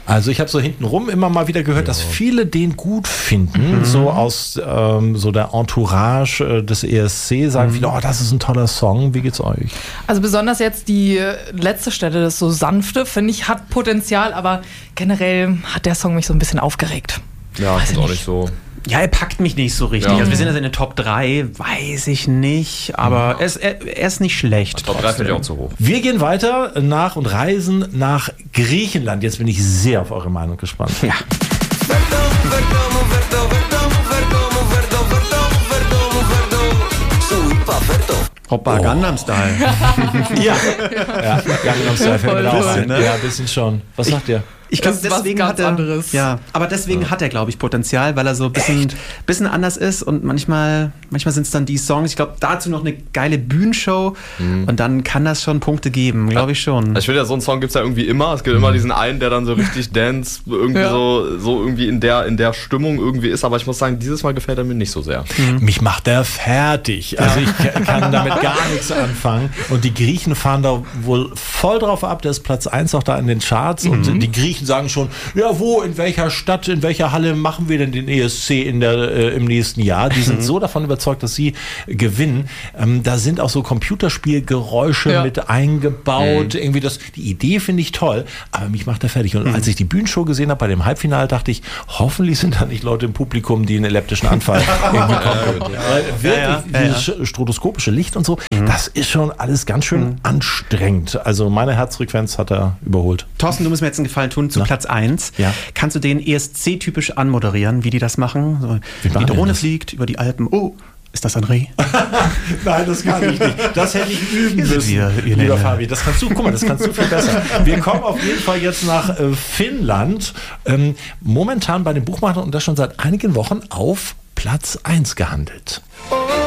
Also ich habe so hintenrum immer mal wieder gehört, dass viele den gut finden, so aus so der Entourage des ESC, sagen viele, oh, das ist ein toller Song. Wie geht's euch? Also besonders jetzt die letzte Stelle, das so sanfte, finde ich, hat Potenzial, aber generell hat der Song mich so ein bisschen aufgeregt. Ja, ist auch nicht so. Ja, er packt mich nicht so richtig. Ja. Also wir sind jetzt in den Top 3, weiß ich nicht, aber er ist nicht schlecht. Top 3 finde ich auch zu hoch. Wir gehen weiter und reisen nach Griechenland. Jetzt bin ich sehr auf eure Meinung gespannt. Ja. Hoppa, Gangnam Style. Ja, Gangnam Style fällt mir da auch ein. ne? Ja, ein bisschen schon. Was sagt ihr? Ich glaube, Das ist was deswegen ganz hat er anderes. Ja, aber deswegen hat er, glaube ich, Potenzial, weil er so ein bisschen anders ist und manchmal sind es dann die Songs. Ich glaube, dazu noch eine geile Bühnenshow und dann kann das schon Punkte geben, glaube ich schon. Also ich finde ja, so einen Song gibt es ja irgendwie immer. Es gibt immer diesen einen, der dann so richtig Dance irgendwie so irgendwie in der Stimmung irgendwie ist. Aber ich muss sagen, dieses Mal gefällt er mir nicht so sehr. Mich macht er fertig. Also ich kann damit gar nichts anfangen. Und die Griechen fahren da wohl voll drauf ab. Der ist Platz 1 auch da in den Charts. Und die Griechen sagen schon, ja, wo, in welcher Stadt, in welcher Halle machen wir denn den ESC im nächsten Jahr? Die sind so davon überzeugt, dass sie gewinnen. Da sind auch so Computerspielgeräusche mit eingebaut. Irgendwie die Idee finde ich toll, aber mich macht er fertig. Und als ich die Bühnenshow gesehen habe bei dem Halbfinale, dachte ich, hoffentlich sind da nicht Leute im Publikum, die einen epileptischen Anfall irgendwie bekommen. Wirklich, dieses stroboskopische Licht und so, das ist schon alles ganz schön anstrengend. Also meine Herzfrequenz hat er überholt. Thorsten, du musst mir jetzt einen Gefallen tun zu Platz 1. Ja. Kannst du den ESC-typisch anmoderieren, wie die das machen? So, die Drohne fliegt über die Alpen. Oh, ist das ein Reh? Nein, das kann ich nicht. Das hätte ich üben müssen, lieber Fabi. Das kannst du, guck mal, das kannst du viel besser. Wir kommen auf jeden Fall jetzt nach Finnland. Momentan bei den Buchmachern und das schon seit einigen Wochen auf Platz 1 gehandelt.